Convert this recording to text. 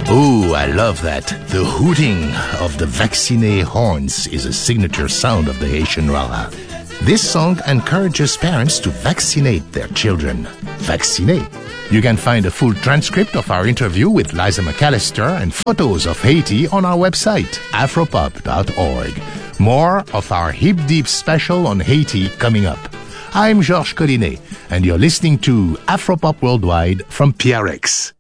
Oh, I love that. The hooting of the vacciné horns is a signature sound of the Haitian Rara. This song encourages parents to vaccinate their children. Vacciné. You can find a full transcript of our interview with Liza McAllister and photos of Haiti on our website, afropop.org. More of our Hip Deep special on Haiti coming up. I'm Georges Collinet, and you're listening to Afropop Worldwide from PRX.